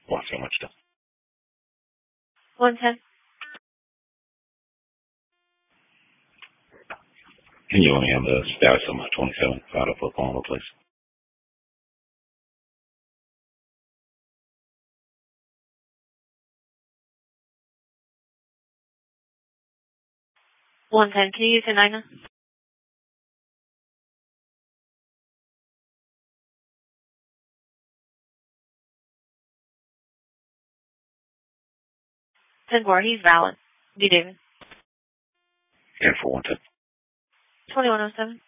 Watch how much stuff. 110. And you only have the status on my 27 out of Oklahoma, please. $110. Can you use a 9? 10-4. He's valid. D. David. And for 110. 2107.